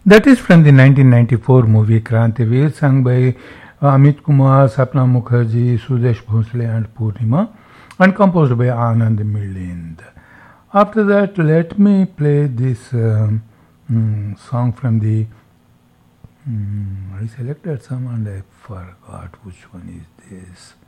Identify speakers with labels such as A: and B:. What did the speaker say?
A: That is from the 1994 movie Krantivir, sung by Amit Kumar, Sapna Mukherjee, Sudesh Bhosle, and Purnima, and composed by Anand Milind. After that, let me play this song from the. I selected some and I forgot which one is this.